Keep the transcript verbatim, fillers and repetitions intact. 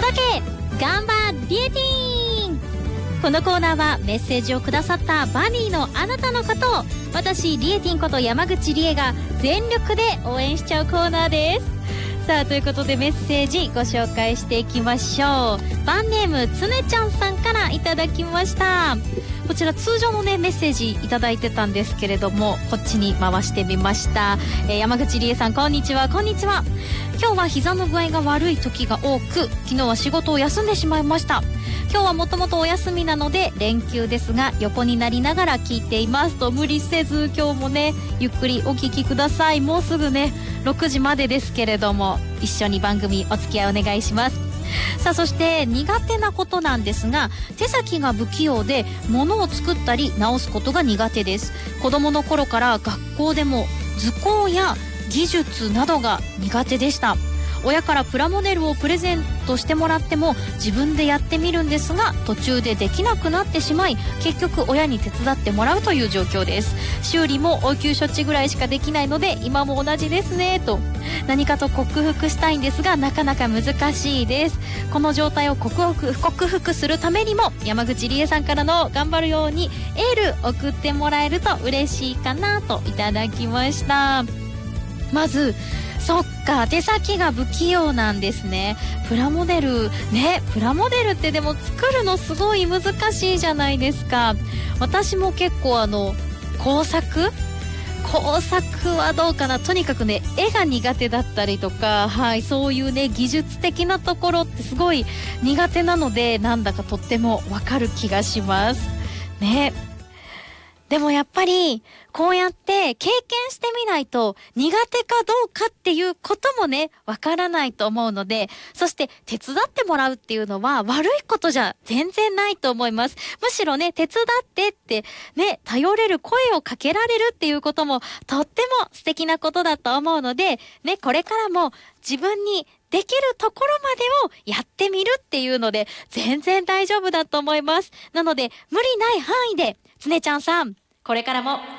け頑張リエティン。このコーナーはメッセージをくださったバニーのあなたのことを私リエティンこと山口理恵が全力で応援しちゃうコーナーです。さあということでメッセージご紹介していきましょう。バンネームつねちゃんさんからいただきました。こちら通常のねメッセージいただいてたんですけれども、こっちに回してみました。えー、山口理恵さんこんにちは。こんにちは。今日は膝の具合が悪い時が多く、昨日は仕事を休んでしまいました。今日はもともとお休みなので連休ですが横になりながら聞いていますと、無理せず今日もねゆっくりお聞きください。もうすぐねろくじまでですけれども一緒に番組お付き合いお願いします。さあそして苦手なことなんですが、手先が不器用で物を作ったり直すことが苦手です。子供の頃から学校でも図工や技術などが苦手でした。親からプラモデルをプレゼントしてもらっても自分でやってみるんですが途中でできなくなってしまい、結局親に手伝ってもらうという状況です。修理も応急処置ぐらいしかできないので今も同じですねと。何かと克服したいんですがなかなか難しいです。この状態を克服、克服するためにも山口理恵さんからの頑張るようにエール送ってもらえると嬉しいかなといただきました。まずそっか、手先が不器用なんですね。プラモデルね、プラモデルってでも作るのすごい難しいじゃないですか。私も結構あの工作工作はどうかな。とにかくね絵が苦手だったりとか、はい、そういうね技術的なところってすごい苦手なので、なんだかとってもわかる気がしますね。でもやっぱりこうやって経験してみないと苦手かどうかっていうこともねわからないと思うので、そして手伝ってもらうっていうのは悪いことじゃ全然ないと思います。むしろね手伝ってってね頼れる声をかけられるっていうこともとっても素敵なことだと思うのでね、これからも自分にできるところまでをやってみるっていうので全然大丈夫だと思います。なので無理ない範囲でつねちゃんさん、これからも